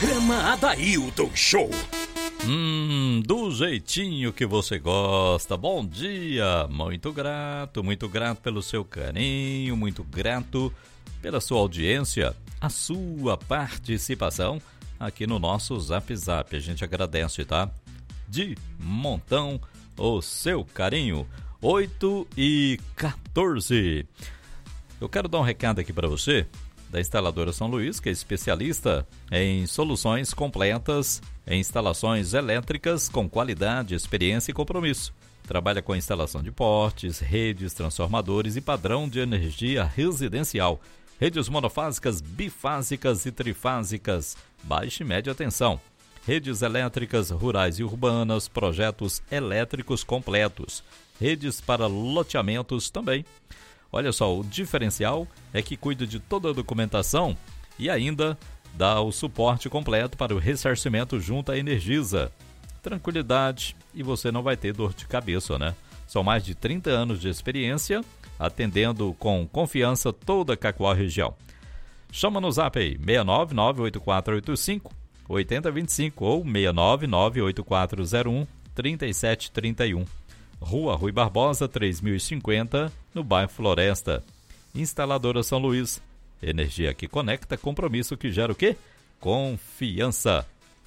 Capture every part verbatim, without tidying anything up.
Programa Adailton Show. Hum, do jeitinho que você gosta. Bom dia, muito grato, muito grato pelo seu carinho, muito grato pela sua audiência, a sua participação aqui no nosso Zap Zap. A gente agradece, tá? De montão o seu carinho. oito e quatorze. Eu quero dar um recado aqui para você da Instaladora São Luís, que é especialista em soluções completas em instalações elétricas com qualidade, experiência e compromisso. Trabalha com instalação de postes, redes, transformadores e padrão de energia residencial. Redes monofásicas, bifásicas e trifásicas, baixa e média tensão. Redes elétricas rurais e urbanas, projetos elétricos completos. Redes para loteamentos também. Olha só, o diferencial é que cuida de toda a documentação e ainda dá o suporte completo para o ressarcimento junto à Energisa. Tranquilidade e você não vai ter dor de cabeça, né? São mais de trinta anos de experiência, atendendo com confiança toda a Cacoal região. Chama no zap aí, seis nove nove oito quatro oito cinco oito zero dois cinco ou seis nove nove oito quatro zero um três sete três um. Rua Rui Barbosa, três mil e cinquenta, no bairro Floresta. Instaladora São Luís. Energia que conecta, compromisso que gera o quê? Confiança.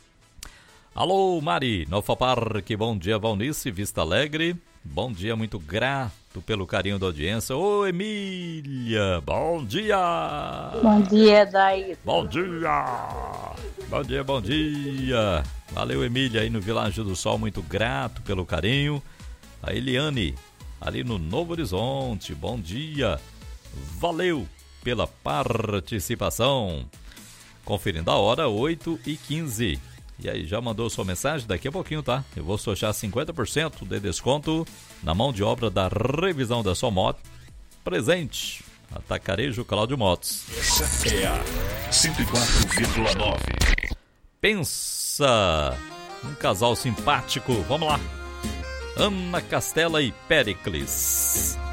Alô, Mari, Nova Parque, bom dia, Valnice, Vista Alegre. Bom dia, muito grato pelo carinho da audiência. Ô, Emília, bom dia. Bom dia, Daí. Bom dia. Bom dia, bom dia. Valeu, Emília, aí no Vilagem do Sol, muito grato pelo carinho. A Eliane, ali no Novo Horizonte, bom dia. Valeu pela participação. Conferindo a hora, oito e quinze. E aí, já mandou sua mensagem? Daqui a pouquinho, tá? Eu vou sortear cinquenta por cento de desconto na mão de obra da revisão da sua moto. Presente, Atacarejo Cláudio Motos. Essa é a cento e quatro vírgula nove. Pensa, um casal simpático. Vamos lá. Ana Castela e Péricles.